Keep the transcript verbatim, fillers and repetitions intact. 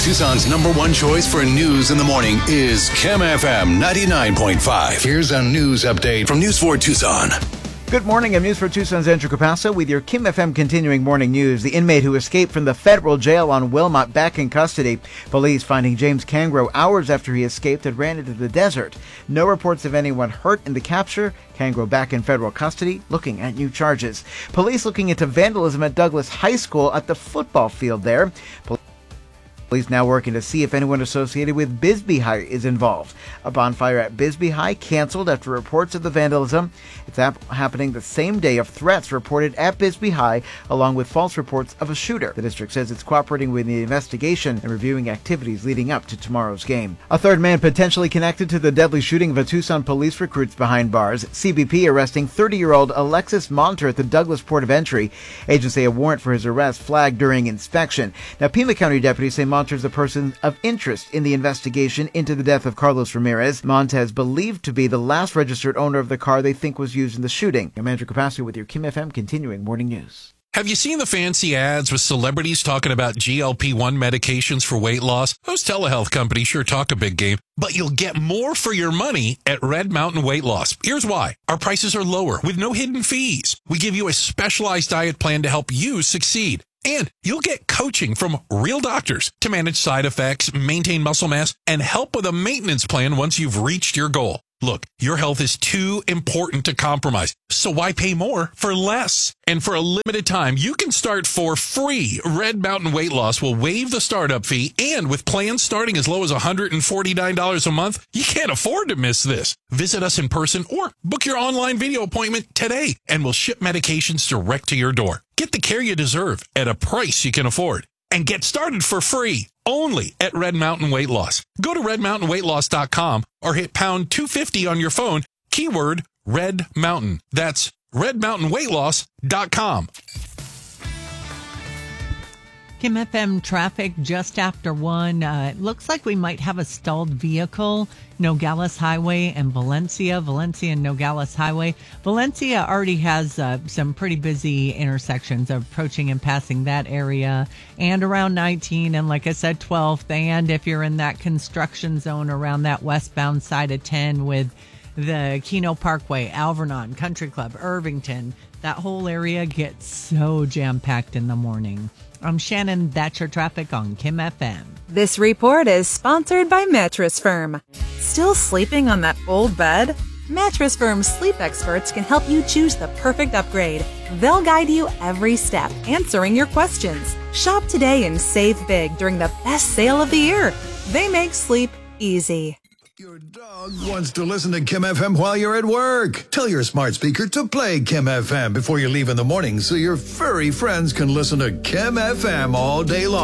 Tucson's number one choice for news in the morning is Kim F M ninety-nine point five. Here's a news update from News four Tucson. Good morning. I'm News four Tucson's Andrew Capasso with your Kim F M continuing morning news. The inmate who escaped from the federal jail on Wilmot back in custody. Police finding James Cangro hours after he escaped and ran into the desert. No reports of anyone hurt in the capture. Cangro back in federal custody, looking at new charges. Police looking into vandalism at Douglas High School at the football field there. Police now working to see if anyone associated with Bisbee High is involved. A bonfire at Bisbee High canceled after reports of the vandalism. It's ap- happening the same day of threats reported at Bisbee High, along with false reports of a shooter. The district says it's cooperating with the investigation and reviewing activities leading up to tomorrow's game. A third man potentially connected to the deadly shooting of a Tucson police recruits behind bars. C B P arresting thirty-year-old Alexis Monter at the Douglas Port of Entry. Agents say a warrant for his arrest flagged during inspection. Now, Pima County deputies say Monter is a person of interest in the investigation into the death of Carlos Ramirez. Montez believed to be the last registered owner of the car they think was used in the shooting. I'm Andrew Capasso with your Kim F M continuing morning news. Have you seen the fancy ads with celebrities talking about G L P one medications for weight loss? Those telehealth companies sure talk a big game, but you'll get more for your money at Red Mountain Weight Loss. Here's why. Our prices are lower with no hidden fees. We give you a specialized diet plan to help you succeed. And you'll get coaching from real doctors to manage side effects, maintain muscle mass, and help with a maintenance plan once you've reached your goal. Look, your health is too important to compromise, so why pay more for less? And for a limited time, you can start for free. Red Mountain Weight Loss will waive the startup fee, and with plans starting as low as one hundred forty-nine dollars a month, you can't afford to miss this. Visit us in person or book your online video appointment today, and we'll ship medications direct to your door. Get the care you deserve at a price you can afford. And get started for free only at Red Mountain Weight Loss. Go to red mountain weight loss dot com or hit pound two fifty on your phone, keyword Red Mountain. That's red mountain weight loss dot com. Kim F M traffic just after one. Uh, it looks like we might have a stalled vehicle. Nogales Highway and Valencia. Valencia and Nogales Highway. Valencia already has uh, some pretty busy intersections approaching and passing that area. And around nineteen and like I said, twelfth. And if you're in that construction zone around that westbound side of ten with the Keno Parkway, Alvernon, Country Club, Irvington, that whole area gets so jam-packed in the morning. I'm Shannon. That's your traffic on Kim F M. This report is sponsored by Mattress Firm. Still sleeping on that old bed? Mattress Firm's sleep experts can help you choose the perfect upgrade. They'll guide you every step, answering your questions. Shop today and save big during the best sale of the year. They make sleep easy. Your dog wants to listen to Kim F M while you're at work. Tell your smart speaker to play Kim F M before you leave in the morning so your furry friends can listen to Kim F M all day long.